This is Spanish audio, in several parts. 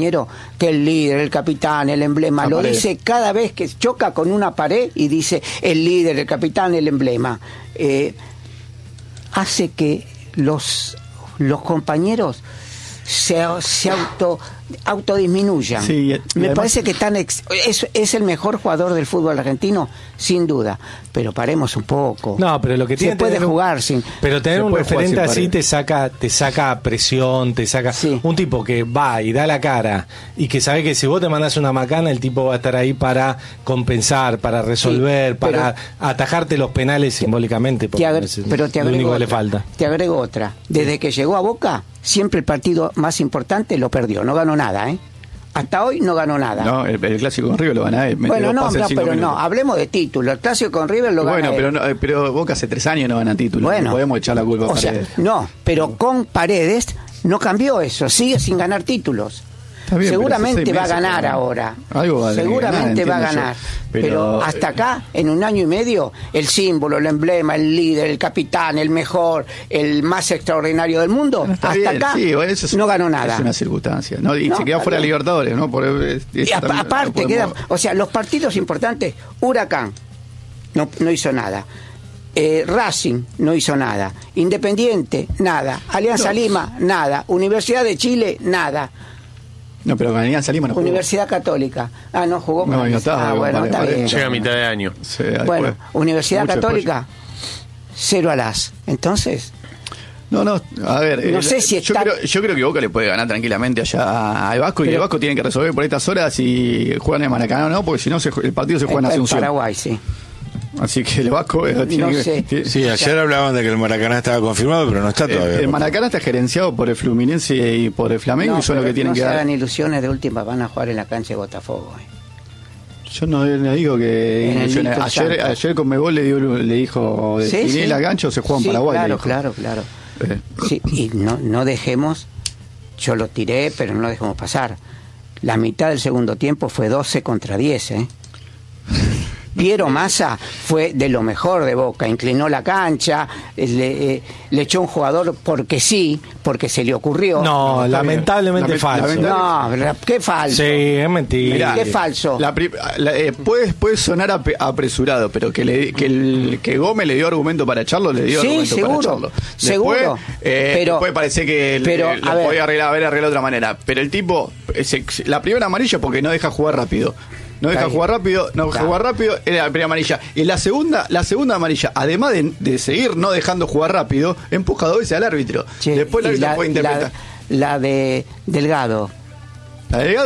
compañero que el líder, el capitán, el emblema, lo dice cada vez que choca con una pared y dice el líder, el capitán, el emblema. Hace que los compañeros se autodisminuyan. Sí, me parece que es el mejor jugador del fútbol argentino, sin duda, pero paremos un poco. No, pero lo que tiene se puede jugar sin. Pero tener un referente así te saca presión, te saca un tipo que va y da la cara y que sabe que si vos te mandás una macana, el tipo va a estar ahí para compensar, para resolver, para atajarte los penales simbólicamente, porque pero te lo único que le falta. Te agrego otra. Desde que llegó a Boca, siempre el partido más importante lo perdió, no ganó nada, Hasta hoy no ganó nada. No, el clásico con River lo gana. Bueno, no, hablemos de título. El clásico con River lo gana. Bueno, pero Boca hace 3 años no gana título. Bueno, no podemos echar la culpa a Paredes. No, pero con Paredes no cambió eso. Sigue sin ganar títulos. Bien, seguramente va a ganar ahora. Seguramente va a ganar. Pero hasta acá, en un año y medio, el símbolo, el emblema, el líder, el capitán, el mejor, el más extraordinario del mundo, hasta acá no ganó nada. Es una circunstancia. ¿No? Y se quedó fuera de Libertadores, ¿no? Y aparte, los partidos importantes, Huracán no hizo nada. Racing no hizo nada. Independiente, nada. Alianza Lima, nada. Universidad de Chile, nada. No, pero con Alianza Lima no jugó. Universidad Católica. No jugó. No estaba. Bueno, está bien. Llega a mitad de año. Sí, bueno, Universidad Católica, 0 al as. Entonces... No, a ver, no sé si yo creo que Boca le puede ganar tranquilamente allá al Vasco, y el Vasco tiene que resolver por estas horas si juegan en Maracaná o no, porque si no el partido se juega en Asunción. Paraguay, sí. Así que el Vasco Sí, ayer hablaban de que el Maracaná estaba confirmado, pero no está todavía. El Maracaná está gerenciado por el Fluminense y por el Flamengo, y son los que tienen que dar. No se hagan ilusiones, de última van a jugar en la cancha de Botafogo. Yo no digo que ayer Conmebol le dijo definir la cancha o se juega en Paraguay. Claro. Sí, y no dejemos, yo lo tiré, pero no lo dejemos pasar. La mitad del segundo tiempo fue 12 contra 10, Piero Massa fue de lo mejor de Boca, inclinó la cancha, le echó un jugador porque se le ocurrió. No, lamentablemente falso. No, qué falso. Sí, es mentira. Mirá, qué falso. Puede sonar apresurado, pero que Gómez le dio argumento para echarlo, le dio argumento para echarlo. Seguro. Después parece que lo podía haber arreglado de otra manera. Pero el tipo, la primera amarilla porque no deja jugar rápido. No deja jugar rápido, era la primera amarilla. Y la segunda amarilla, además de seguir no dejando jugar rápido, empuja 2 veces al árbitro. Después el árbitro puede interpretar. La de Delgado. La de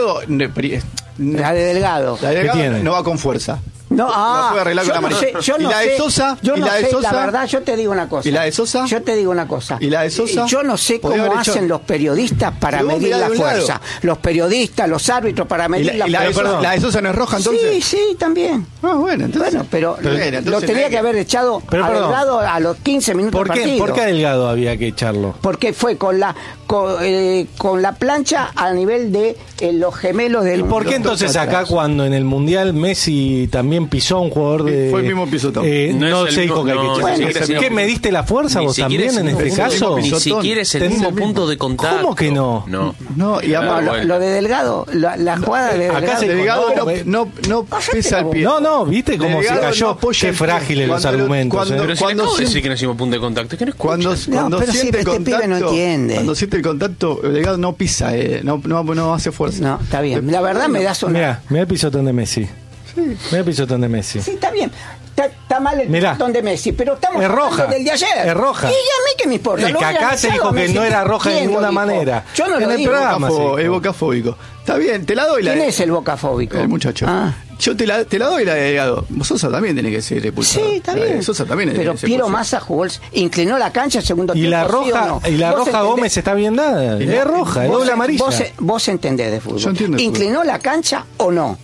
Delgado. No va con fuerza. No puede arreglar con la amarilla. Yo no sé, la verdad, yo te digo una cosa. ¿Y la de Sosa? Yo te digo una cosa. ¿Y la de Sosa? Yo no sé cómo hacen los periodistas para medir la fuerza. Los periodistas, los árbitros para medir la fuerza. ¿La de Sosa no es roja entonces? Sí, también. Bueno, entonces. Pero lo tenía que haber echado a Delgado a los 15 minutos del partido. ¿Por qué a Delgado había que echarlo? Porque fue con la plancha a nivel de los gemelos del... ¿Y por qué entonces acá cuando en el Mundial Messi también pisó a un jugador de... Fue el mismo pisotón. No se dijo que hay que echar. ¿Qué, mediste la fuerza vos también en este caso? Ni siquiera es el mismo punto de contacto. ¿Cómo que no? No, y lo de Delgado, la jugada de Delgado... Acá Delgado no pisa el pie. No, ¿viste cómo se cayó? Qué frágiles los argumentos. Pero si le acabo de decir que no es el mismo punto de contacto, es que no escucha. Pero siente el contacto, no entiende. Cuando siente el contacto, Delgado no pisa, no hace fuerza. No, está bien. La verdad me das una... Mirá el pisotón de Messi. Mira el pisotón de Messi. Sí, está bien. Está mal el pisotón de Messi, pero estamos hablando del de ayer. Es roja. Y a mí qué me importa. Que acá se dijo que no era roja de ninguna manera. Yo no lo digo. Es bocafóbico. Está bien, te la doy. ¿Quién es el bocafóbico? El muchacho. Yo te la doy la de Delgado. Sosa también tiene que ser expulsado. Sí, está bien. Sosa también. Pero Piero Massa inclinó la cancha segundo tiempo. Y la roja Gómez está bien dada. Es roja, es doble amarilla. Vos entendés de fútbol. Yo entiendo. ¿Inclinó la cancha o no?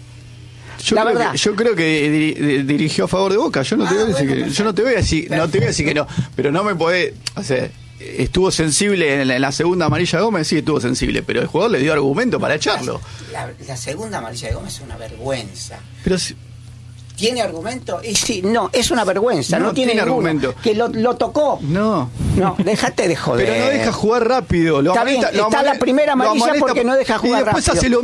Yo creo que dirigió a favor de Boca. Yo no te voy a decir que no, pero no me podés hacer. Estuvo sensible en la segunda amarilla de Gómez, sí estuvo sensible, pero el jugador le dio argumento para echarlo. La segunda amarilla de Gómez es una vergüenza. Pero si, ¿tiene argumento? Y sí, no, es una vergüenza, no tiene argumento. Que lo tocó. No, déjate de joder. Pero no deja jugar rápido. Está bien, está la primera amarilla porque no deja jugar rápido.